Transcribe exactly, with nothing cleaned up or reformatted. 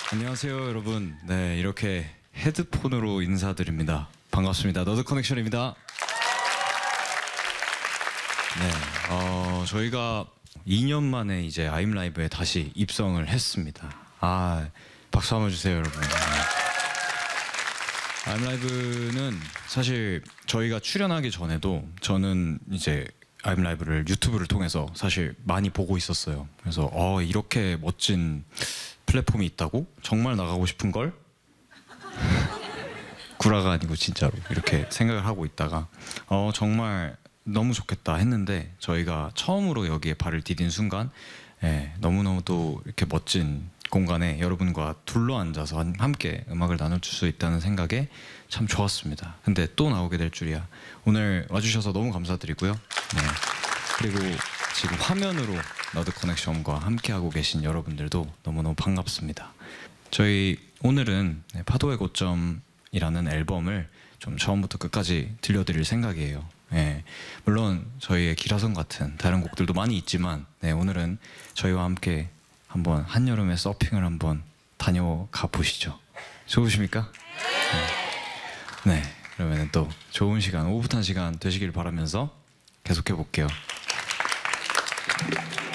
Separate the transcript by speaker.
Speaker 1: 안녕하세요, 여러분. 네, 이렇게 헤드폰으로 인사드립니다. 반갑습니다. 너드 커넥션입니다. 네, 어, 저희가 이 년 만에 이제 아임라이브에 다시 입성을 했습니다. 아, 박수 한번 주세요, 여러분. 네. 아임라이브는 사실 저희가 출연하기 전에도 저는 이제 아임라이브를 유튜브를 통해서 사실 많이 보고 있었어요. 그래서 어, 이렇게 멋진 플랫폼이 있다고? 정말 나가고 싶은 걸? 구라가 아니고 진짜로 이렇게 생각을 하고 있다가 어, 정말 너무 좋겠다 했는데 저희가 처음으로 여기에 발을 디딘 순간 예, 너무너무 또 이렇게 멋진 공간에 여러분과 둘러앉아서 함께 음악을 나눠줄 수 있다는 생각에 참 좋았습니다. 근데 또 나오게 될 줄이야. 오늘 와주셔서 너무 감사드리고요. 네. 그리고 지금 화면으로 너드 커넥션과 함께하고 계신 여러분들도 너무너무 반갑습니다. 저희 오늘은 파도의 고점이라는 앨범을 좀 처음부터 끝까지 들려드릴 생각이에요. 예, 물론 저희의 기라성 같은 다른 곡들도 많이 있지만 네, 오늘은 저희와 함께 한번 한여름의 서핑을 한번 다녀가 보시죠. 좋으십니까? 네, 네, 그러면 또 좋은 시간, 오붓한 시간 되시길 바라면서 계속해 볼게요.